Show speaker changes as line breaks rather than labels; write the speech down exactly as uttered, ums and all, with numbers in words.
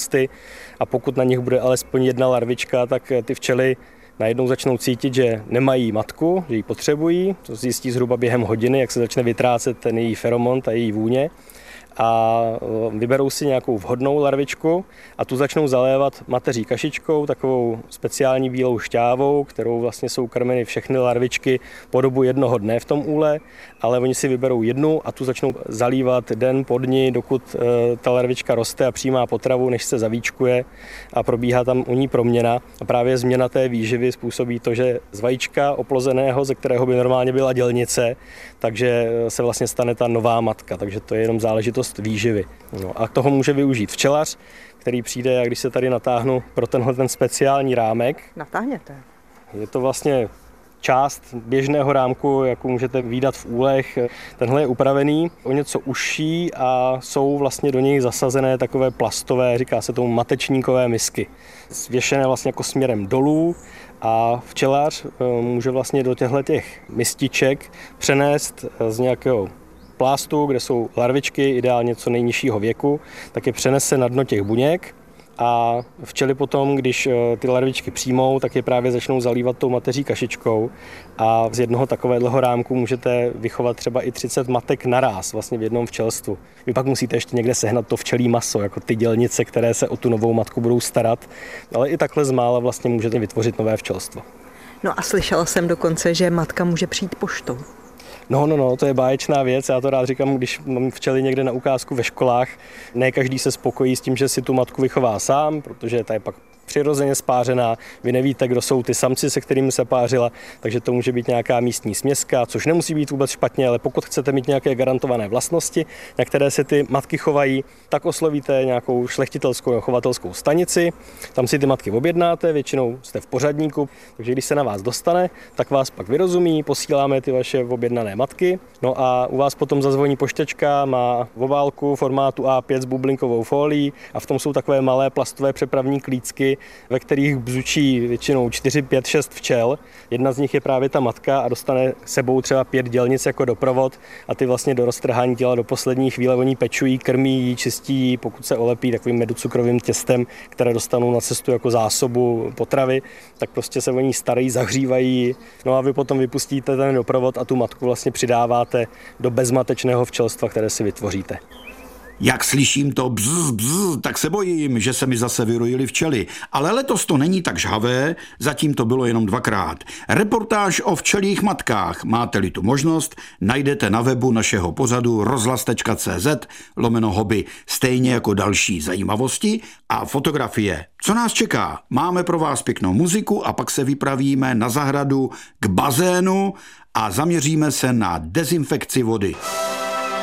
rosty a pokud na nich bude alespoň jedna larvička, tak ty včely najednou začnou cítit, že nemají matku, že ji potřebují, to zjistí zhruba během hodiny, jak se začne vytrácet ten její feromon, ta její vůně. A vyberou si nějakou vhodnou larvičku a tu začnou zalévat mateří kašičkou, takovou speciální bílou šťávou, kterou vlastně jsou krmeny všechny larvičky po dobu jednoho dne v tom úle, ale oni si vyberou jednu a tu začnou zalívat den po dni, dokud ta larvička roste a přijímá potravu, než se zavíčkuje a probíhá tam u ní proměna. A právě změna té výživy způsobí to, že z vajíčka oplozeného, ze kterého by normálně byla dělnice, takže se vlastně stane ta nová matka, takže to je jenom záležitost výživy. No a toho může využít včelař, který přijde, jak když se tady natáhnu pro tenhle ten speciální rámek.
Natáhněte.
Je to vlastně část běžného rámku, jakou můžete vídat v úlech. Tenhle je upravený o něco užší a jsou vlastně do něj zasazené takové plastové, říká se tomu matečníkové misky. Zvěšené vlastně jako směrem dolů a včelař může vlastně do těchto těch mističek přenést z nějakého plástu, kde jsou larvičky, ideálně co nejnižšího věku, tak je přenese na dno těch buněk a včely potom, když ty larvičky přijmou, tak je právě začnou zalívat tou mateří kašičkou a z jednoho takového rámku můžete vychovat třeba i třicet matek naráz vlastně v jednom včelstvu. Vy pak musíte ještě někde sehnat to včelí maso, jako ty dělnice, které se o tu novou matku budou starat, ale i takhle z mála vlastně můžete vytvořit nové včelstvo.
No a slyšela jsem dokonce, že matka může přijít poštou.
No, no, no, to je báječná věc, já to rád říkám, když mám včely někde na ukázku ve školách, ne každý se spokojí s tím, že si tu matku vychová sám, protože ta je pak přirozeně spářená, vy nevíte, kdo jsou ty samci, se kterými se pářila, takže to může být nějaká místní směska, což nemusí být vůbec špatně, ale pokud chcete mít nějaké garantované vlastnosti, na které se ty matky chovají, tak oslovíte nějakou šlechtitelskou nebo chovatelskou stanici, tam si ty matky objednáte, většinou jste v pořadníku, takže když se na vás dostane, tak vás pak vyrozumí, posíláme ty vaše objednané matky, no a u vás potom zazvoní pošťačka, má obálku formátu á pět s bublinkovou fólií a v tom jsou takové malé plastové přepravní klícky, ve kterých bzučí většinou čtyři, pět, šest včel. Jedna z nich je právě ta matka a dostane sebou třeba pět dělnic jako doprovod a ty vlastně do roztrhání těla do poslední chvíle oni pečují, krmí ji, čistí ji, pokud se olepí takovým medocukrovým těstem, které dostanou na cestu jako zásobu potravy, tak prostě se o ní starají, zahřívají. No a vy potom vypustíte ten doprovod a tu matku vlastně přidáváte do bezmatečného včelstva, které si vytvoříte.
Jak slyším to bzz, bzz, tak se bojím, že se mi zase vyrojily včely. Ale letos to není tak žhavé, zatím to bylo jenom dvakrát. Reportáž o včelích matkách. Máte-li tu možnost, najdete na webu našeho pořadu rozhlas tečka cé zet lomeno hobby, stejně jako další zajímavosti a fotografie. Co nás čeká? Máme pro vás pěknou muziku a pak se vypravíme na zahradu k bazénu a zaměříme se na dezinfekci vody.